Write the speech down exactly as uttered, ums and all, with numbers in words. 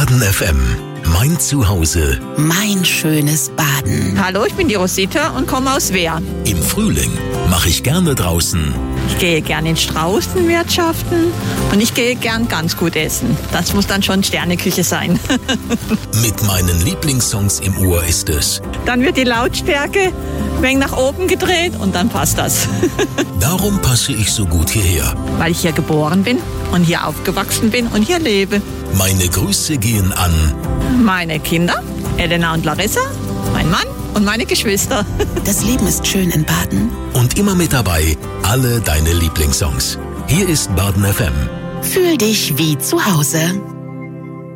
Baden F M. Mein Zuhause. Mein schönes Baden. Hallo, ich bin die Rosita und komme aus Wehr. Im Frühling mache ich gerne draußen. Ich gehe gern in Straußen wirtschaften und ich gehe gern ganz gut essen. Das muss dann schon Sterneküche sein. Mit meinen Lieblingssongs im Ohr ist es. Dann wird die Lautstärke ein wenig nach oben gedreht und dann passt das. Darum passe ich so gut hierher. Weil ich hier geboren bin und hier aufgewachsen bin und hier lebe. Meine Grüße gehen an meine Kinder, Elena und Larissa, mein Mann und meine Geschwister. Das Leben ist schön in Baden. Und immer mit dabei alle deine Lieblingssongs. Hier ist Baden F M. Fühl dich wie zu Hause.